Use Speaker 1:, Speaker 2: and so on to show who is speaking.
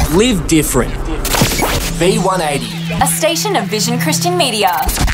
Speaker 1: Live different. V180.
Speaker 2: A station of Vision Christian Media.